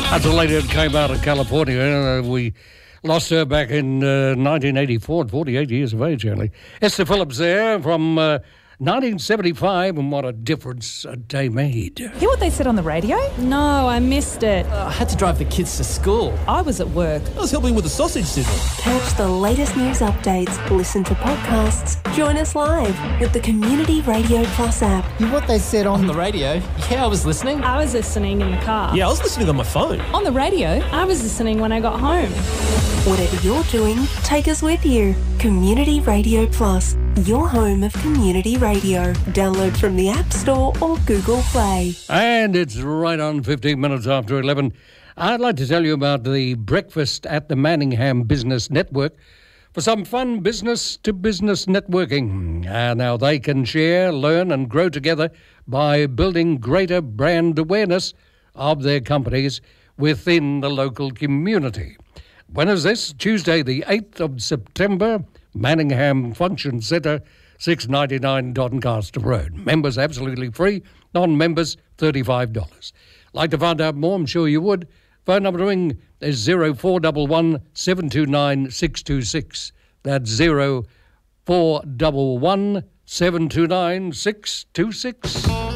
That's a lady that came out of California. We lost her back in 1984 at 48 years of age, only. Esther Phillips there from 1975, and what a difference a day made. Hear what they said on the radio? No, I missed it. I had to drive the kids to school. I was at work. I was helping with the sausage sizzle. Catch the latest news updates, listen to podcasts, join us live with the Community Radio Plus app. Hear what they said on the radio? Yeah, I was listening. I was listening in the car. Yeah, I was listening on my phone. On the radio? I was listening when I got home. Whatever you're doing, take us with you. Community Radio Plus, your home of community radio. Download from the App Store or Google Play. And it's right on 15 minutes after 11. I'd like to tell you about the breakfast at the Manningham Business Network for some fun business-to-business networking. Now they can share, learn and grow together by building greater brand awareness of their companies within the local community. When is this? Tuesday the 8th of September, Manningham Function Centre, 699 Doncaster Road. Members absolutely free, non-members $35. Like to find out more? I'm sure you would. Phone number to ring is 0411 729 626. That's 0411 729 626.